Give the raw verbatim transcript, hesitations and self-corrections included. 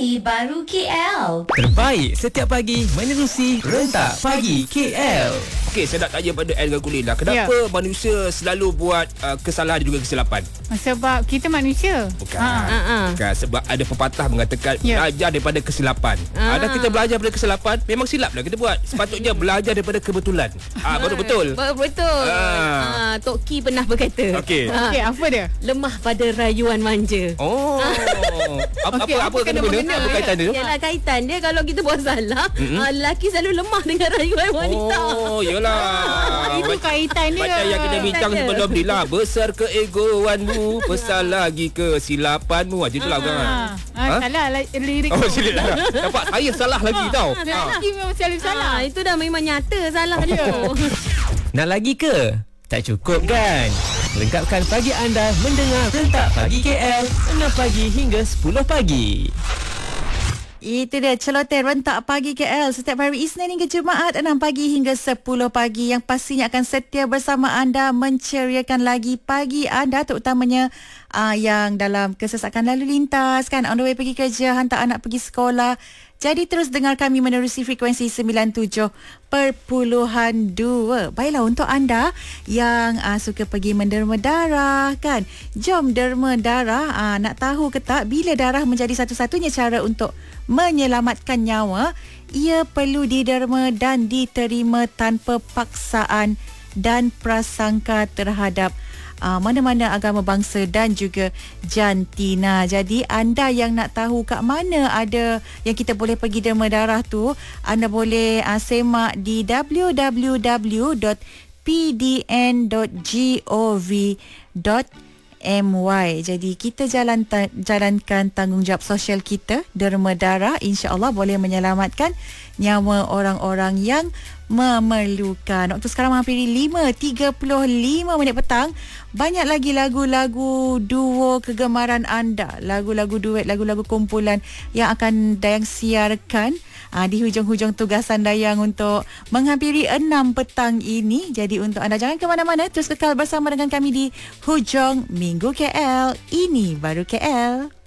Ini baru K L. Terbaik setiap pagi menerusi Rentak Pagi K L. Okey, saya nak tanya pada Al dengan Kulin lah. Kenapa Ya. manusia selalu buat uh, kesalahan dan juga kesilapan? Sebab kita manusia. Bukan. Ha. Ha, ha. Bukan. Sebab ada pepatah mengatakan Ya. belajar daripada kesilapan. Ah. Ada kita belajar daripada kesilapan, memang silap lah kita buat. Sepatutnya belajar daripada kebetulan. Ah, baru betul. Ba- Betul. Ah. Ah, Tok Ki pernah berkata. Okey. Ah, Okey, apa dia? lemah pada rayuan manja. Oh. apa Okey, apa apa apa kena kena-mengena mengena? Apa dia? kaitan dia? Yalah, kaitan dia kalau kita buat salah, mm-hmm. ah, lelaki selalu lemah dengan rayuan wanita. Oh, yalah. Itu kaitan dia. Macam yang kita bincang Kaitan dia. sebelum ni lah. Besar keegoanmu, besar lagi kesilapanmu. Macam itulah orang. Ha. Ha, Ha? salah lah lirik Oh, tu. silap lah. Nampak saya salah lagi tau. Ha. Lelaki memang selalu salah. Ah, itu dah memang nyata salah dia. Nak lagi ke? Tak cukup kan? Lengkapkan pagi anda mendengar Rentak Pagi K L enam pagi hingga sepuluh pagi. Itu dia celotehan Rentak Pagi K L setiap hari Isnin hingga Jumaat enam pagi hingga sepuluh pagi yang pastinya akan setia bersama anda menceriakan lagi pagi anda, terutamanya uh, yang dalam kesesakan lalu lintas kan, on the way pergi kerja, hantar anak pergi sekolah. Jadi terus dengar kami menerusi frekuensi sembilan tujuh perpuluhan dua. Baiklah, untuk anda yang uh, suka pergi menderma darah kan, jom derma darah. uh, Nak tahu ke tak bila darah menjadi satu-satunya cara untuk menyelamatkan nyawa? Ia perlu diderma dan diterima tanpa paksaan dan prasangka terhadap Uh, mana-mana agama, bangsa dan juga jantina. Jadi anda yang nak tahu kat mana ada yang kita boleh pergi derma darah tu, anda boleh uh, semak di w w w dot p d n dot gov dot m y. Jadi kita jalan ta- jalankan tanggungjawab sosial kita, derma darah, insya-Allah boleh menyelamatkan nyawa orang-orang yang memerlukan. Waktu sekarang menghampiri lima tiga puluh lima minit petang. Banyak lagi lagu-lagu duo kegemaran anda, lagu-lagu duet, lagu-lagu kumpulan yang akan Dayang siarkan uh, di hujung-hujung tugasan Dayang untuk menghampiri enam petang ini. Jadi untuk anda jangan ke mana-mana, terus kekal bersama dengan kami di Hujung Minggu K L. Ini baru K L.